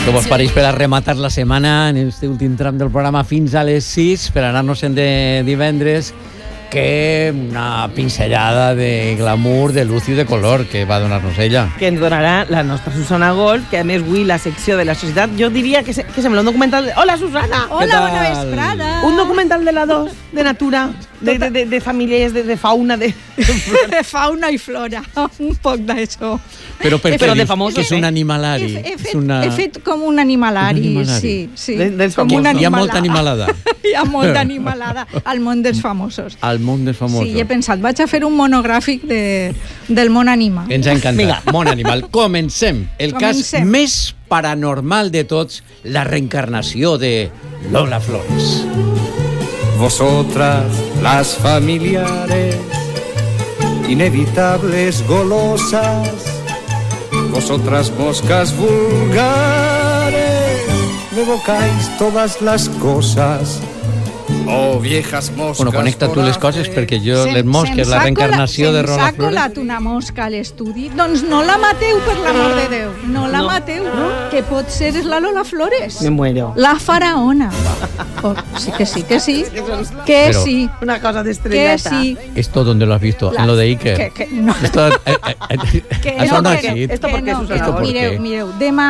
Què vos pareix per a rematar la setmana en este últim tram del programa fins a les 6 per anar-nos-en de divendres, que una pinzellada de glamour, de luz i de color que va donar-nos ella. Que ens donarà la nostra Susana Golf, que a més avui la secció de la societat, jo diria que sembla un documental... Hola, Susana! Hola, bona vesprada! Un documental de la 2, de natura, de famílies, de fauna, de fauna i flora, un poc d'això. Però per Però de famosos, és un animalari. He fet com un animalari, sí. Com hi ha molta animalada. Hi ha molta animalada al món dels famosos. Al món dels famosos. Sí, he pensat, vaig a fer un monogràfic del món animal. Ens ha encantat. Món animal. Comencem. El cas més paranormal de tots, la reencarnació de Lola Flores. Vosotras, las familiares, inevitables golosas, vosotras moscas vulgares, me evocáis todas las cosas. Oh, viejas moscas. Bueno, connecta tu les coses perquè jo, les mosques, la reencarnació de Lola Flores... Se'ns ha colat una mosca a l'estudi. Doncs no la mateu, per l'amor de Déu. No la mateu, que pot ser és la Lola Flores. Me muero. La faraona. Oh, sí que sí, que sí. Que Pero, sí. Una cosa de estrellata. Que sí. ¿Esto dónde lo has visto? En lo de Iker. Que no. Esto ha sonat així. Esto porque Susana Golf. Mireu,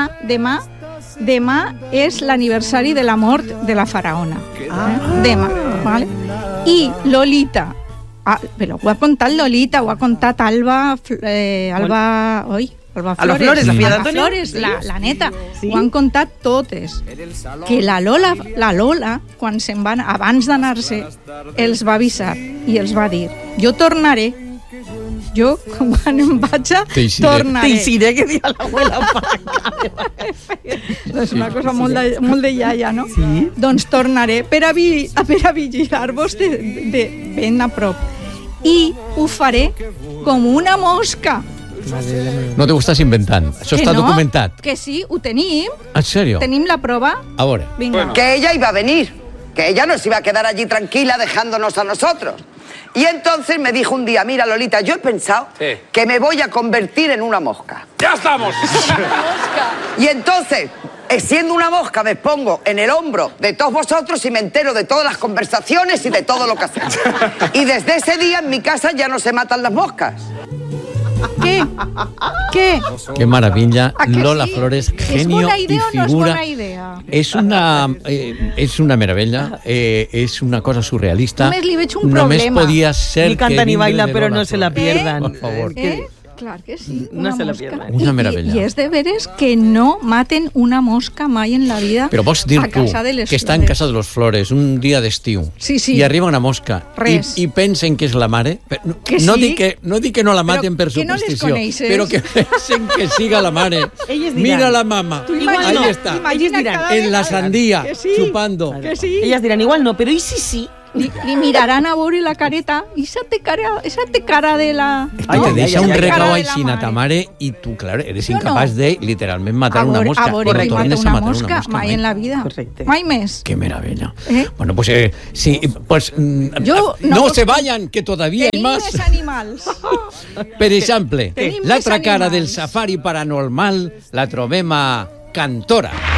demà és l'aniversari de la mort de la faraona. Demà, vale? I Lolita, però ho ha contat Lolita, ho ha contat Alba Flores, la filla d'Antonio. Flores, la neta, sí? Ho han contat totes. Que la Lola, quan se'n van, abans d'anar-se, els va avisar i els va dir, jo tornaré. Jo, quan em vaig a, tornaré. T'eixiré, que dia l'abuela Paca. És una cosa molt de iaia, no? Sí. Doncs tornaré per a vigilar-vos de ben a prop. I ho faré com una mosca. No te ho estàs inventant. Això està documentat. Que sí, ho tenim. ¿En serio? Tenim la prova. A veure. Vinga. Que ella iba a venir, que ella no se iba a quedar allí tranquila dejándonos a nosotros. Y entonces me dijo un día, mira Lolita, yo he pensado que me voy a convertir en una mosca. ¡Ya estamos! Y entonces, siendo una mosca, me pongo en el hombro de todos vosotros y me entero de todas las conversaciones y de todo lo que hacéis. Y desde ese día en mi casa ya no se matan las moscas. Què? Qué maravilla. Que Lola sí? Flores, genio ¿Es buena y idea figura. o no es buena idea? Es una meravella, es una cosa surrealista. Només li veig un Només problema. podia ser Ni canta que ni baila, vingre de però Lola no se la Flores. pierdan. Por favor. Clar que sí, No una se la mosca. pierdan. Una meravella. I és de veres que no maten una mosca mai en la vida Però vols dir a tu casa de les que està en Flores. casa de les Flores un dia d'estiu Sí. i arriba una mosca i pensen que és la mare? Que no, sí. dic que no la maten per que no les superstició, coneixes. però que pensen que siga la mare. Elles diran, Mira la mama, igual ahí no. está, Imagina dirán, cada en la vegada sandía, que sí, chupando. que sí. Ellas dirán, igual no, pero ¿y si sí? Li miraran a veure la careta i esa te cara de la... Ai, te deixa un Cara recau de així la a ta mare i tu, clar, eres No, incapaç no. de literalment matar una mosca. A veure, No tornes mata a una matar mosca mai en la vida. Correcte. Mai més. Qué maravilla. ¿Eh? Bueno, pues sí, pues Yo no se vayan, que todavía hay Tenim más. més animals. Per exemple, Tenim l'altra més cara animals. del safari paranormal la trobem a Cantora.